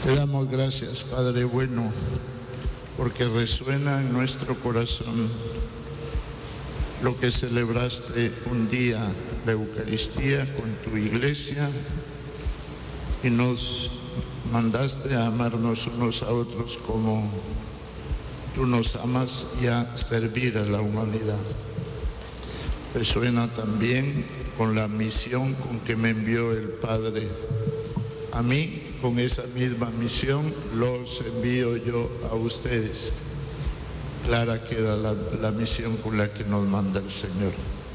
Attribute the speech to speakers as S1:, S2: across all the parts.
S1: Te damos gracias, Padre bueno, porque resuena en nuestro corazón lo que celebraste un día, la Eucaristía con tu iglesia, y nos mandaste a amarnos unos a otros como tú nos amas y a servir a la humanidad. Resuena también con la misión con que me envió el Padre a mí. Con esa misma misión los envío yo a ustedes. Clara queda la misión con la que nos manda el Señor.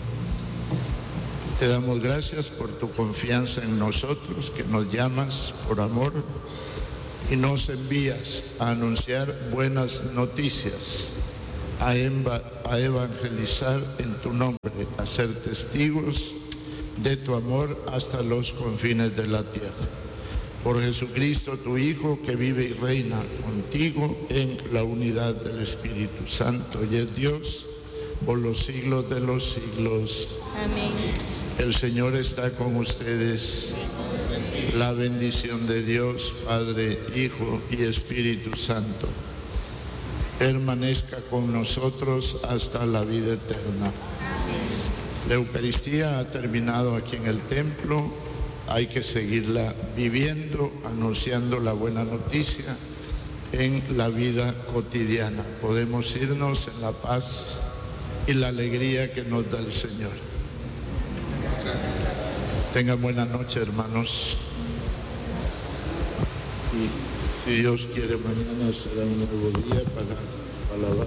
S1: Te damos gracias por tu confianza en nosotros, que nos llamas por amor y nos envías a anunciar buenas noticias, a evangelizar en tu nombre, a ser testigos de tu amor hasta los confines de la tierra. Por Jesucristo, tu Hijo, que vive y reina contigo en la unidad del Espíritu Santo y es Dios por los siglos de los siglos.
S2: Amén.
S1: El Señor está con ustedes. La bendición de Dios, Padre, Hijo y Espíritu Santo, permanezca con nosotros hasta la vida eterna. La Eucaristía ha terminado aquí en el templo. Hay que seguirla viviendo, anunciando la buena noticia en la vida cotidiana. Podemos irnos en la paz y la alegría que nos da el Señor. Tengan buena noche, hermanos. Y si Dios quiere, mañana será un nuevo día para alabar.